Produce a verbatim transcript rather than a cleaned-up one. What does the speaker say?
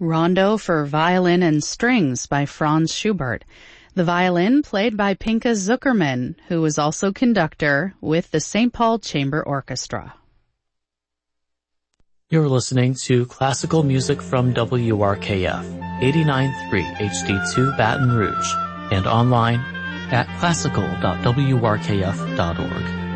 Rondo for Violin and Strings by Franz Schubert. The violin played by Pinka Zuckerman, who was also conductor with the Saint Paul Chamber Orchestra. You're listening to classical music from W R K F, eighty-nine point three H D two Baton Rouge, and online at classical dot w r k f dot org.